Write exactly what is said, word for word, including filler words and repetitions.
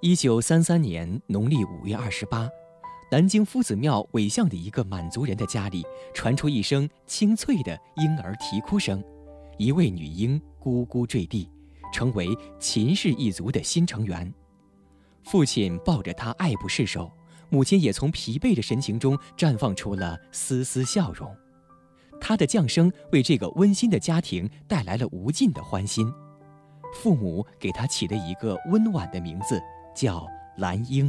一九三三年农历五月二十八，南京夫子庙尾巷的一个满族人的家里传出一声清脆的婴儿啼哭声，一位女婴咕咕坠地，成为秦氏一族的新成员。父亲抱着她爱不释手，母亲也从疲惫的神情中绽放出了丝丝笑容。她的降生为这个温馨的家庭带来了无尽的欢欣。父母给她起了一个温婉的名字，叫兰英。